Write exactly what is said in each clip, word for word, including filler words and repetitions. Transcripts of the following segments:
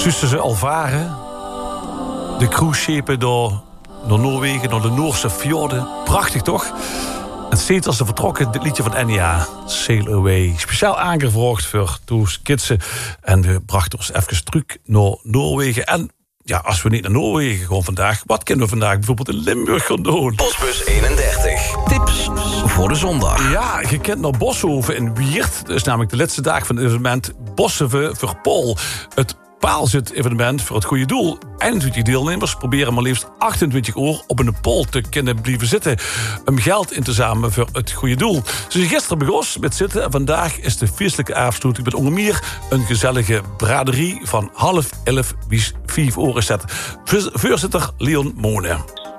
Zussen ze al varen. De cruiseschepen door, door Noorwegen, door de Noorse fjorden. Prachtig toch? En steeds als ze vertrokken, dit liedje van Enya, Sail Away. Speciaal aangevraagd voor Toes Kitsen. En we brachten ons even terug naar Noorwegen. En ja, als we niet naar Noorwegen gaan vandaag, wat kunnen we vandaag bijvoorbeeld in Limburg gaan doen? Postbus eenendertig. Tips voor de zondag. Ja, je kent naar Boshoven in Wiert. Dat is namelijk de laatste dag van het evenement Boshoven voor Pol. Het paalzit-evenement voor het goede doel. eenentwintig deelnemers proberen maar liefst achtentwintig uur op een pool te kunnen blijven zitten. Om geld in te zamelen voor het goede doel. Ze zijn gisteren begonnen met zitten en vandaag is de feestelijke avondsluiting met onder meer een gezellige braderie van half elf bis vijf uur is het. Voorzitter Leon Mone.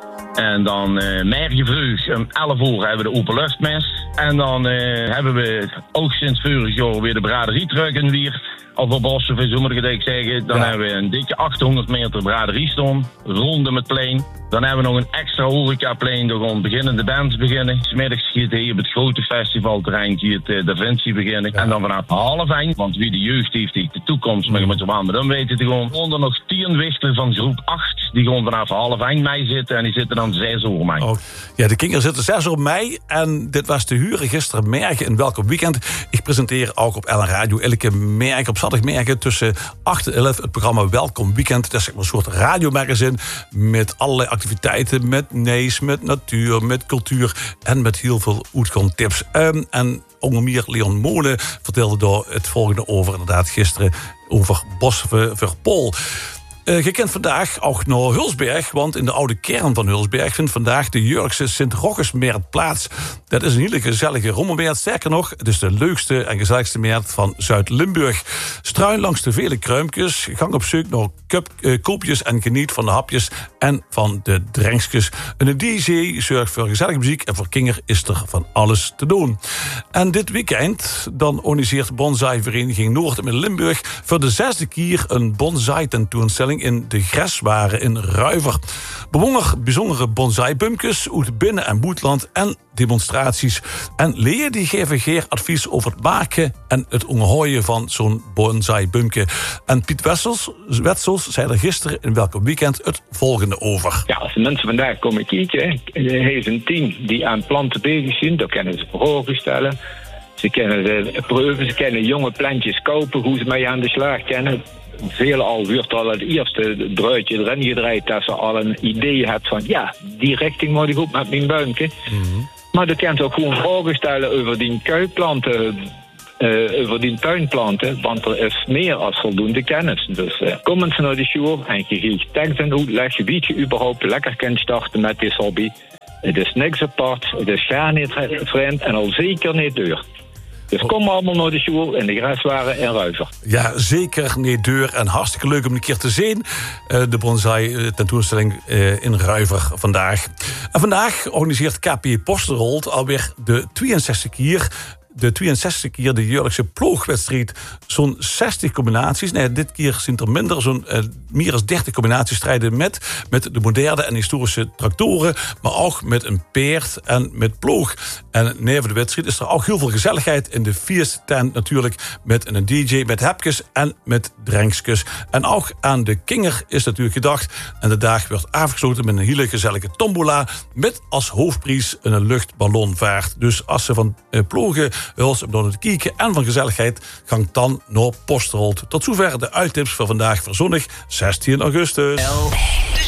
En dan uh, merken vroeg om elf uur hebben we de openluchtmes. En dan uh, hebben we ook sinds vorig jaar weer de braderie terug in Wiert. Of op Boshoven, zo moet ik het zeggen. Dan ja. hebben we een dikke achthonderd meter braderie staan. Rondom het plein. Dan hebben we nog een extra horecaplein. Daar gaan beginnende bands beginnen. 's Middags gaat hier op het grote festivalterrein het uh, Da Vinci beginnen. Ja. En dan vanaf half één, want wie de jeugd heeft, heeft de toekomst. Maar je moet er wel met hem weten te gaan. Onder nog tien wichters van groep acht. Die gaan vanaf half één mei zitten. En die zitten dan zes uur mei. Oh. Ja, de kinderen zitten zes uur mei. En dit was te huren gisteren merken in welkom weekend. Ik presenteer ook op Ellen Radio elke merk op zaterdagmorgen tussen acht en elf het programma Welkom Weekend. Dat is een soort radiomagazine met allerlei activiteiten, met nees, met natuur, met cultuur en met heel veel uitkomsttips. Um, en onder meer Leon Mone vertelde daar het volgende over, inderdaad gisteren, over Boshoven voor Pol. Uh, je kent vandaag ook naar Hulsberg, want in de oude kern van Hulsberg vindt vandaag de Jurkse Sint-Rochusmarkt plaats. Dat is een hele gezellige rommelmarkt. Sterker nog, het is de leukste en gezelligste markt van Zuid-Limburg. Struin langs de vele kruimpjes, gang op zoek naar kup, uh, koopjes en geniet van de hapjes en van de drankjes. En de D J zorgt voor gezellige muziek en voor kinderen is er van alles te doen. En dit weekend dan organiseert Bonsai-vereniging Noord in Limburg voor de zesde keer een bonsai-tentoonstelling in de Greswaren in Ruiver. Bewonder bijzondere bonsai-bumpjes uit binnen- en buitenland en demonstraties. En leer die geven geen advies over het maken en het omgooien van zo'n bonsai-bumpje. En Piet Wessels, Wetsels zei er gisteren in welkom weekend het volgende over. Ja, als de mensen vandaag komen kijken, hij is een team die aan planten bezig zijn. Daar kunnen ze vragen stellen. Ze kunnen de proeven, ze kunnen jonge plantjes kopen, hoe ze mee aan de slag kunnen. Veelal wordt al het eerste druitje erin gedraaid dat ze al een idee hebben van ja, die richting moet ik op met mijn buimpje. Mm-hmm. Maar dan kan ze ook gewoon vragen stellen over die kuiplanten, uh, over die tuinplanten, want er is meer als voldoende kennis. Dus uh, komen ze naar de show en je geeft tekst en uitleg wie je überhaupt lekker kunt starten met deze hobby. Het is niks apart, het is geen niet vreemd en al zeker niet duur. Dus kom allemaal naar de show in de Greswaren en Ruiver. Ja, zeker niet deur en hartstikke leuk om een keer te zien. Uh, de bonsai tentoonstelling uh, in Ruiver vandaag. En vandaag organiseert K P Posterholt alweer de tweeënzestig keer... de tweeënzestig keer de jaarlijkse ploegwedstrijd. Zo'n zestig combinaties. Nee, dit keer zijn er minder. Zo'n uh, meer dan dertig combinaties strijden met, met de moderne en historische tractoren. Maar ook met een peert en met ploeg. En neven de wedstrijd is er ook heel veel gezelligheid in de feesttent natuurlijk. Met een D J, met hapjes en met drankjes. En ook aan de kinger is natuurlijk gedacht. En de dag werd afgesloten met een hele gezellige tombola. Met als hoofdprijs een luchtballonvaart. Dus als ze van uh, ploegen Huls om door te kijken en van gezelligheid gang dan naar Posterholt. Tot zover de uittips voor vandaag voor zondag zestien augustus. De